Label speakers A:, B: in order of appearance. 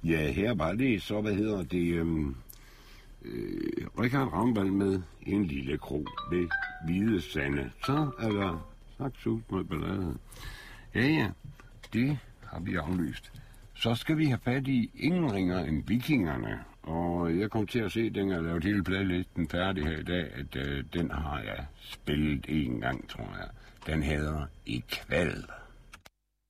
A: Ja, her var det så, Richard Ravnvald med en lille krog ved Hvide Sande. Så er der sagt ud med ballade. Ja, det har vi aflyst. Så skal vi have fat i ingen ringer end Vikingerne. Og jeg kom til at se, den har lavet hele playlisten færdig her i dag, at den har jeg spillet en gang, tror jeg. Den hedder I Kvæld.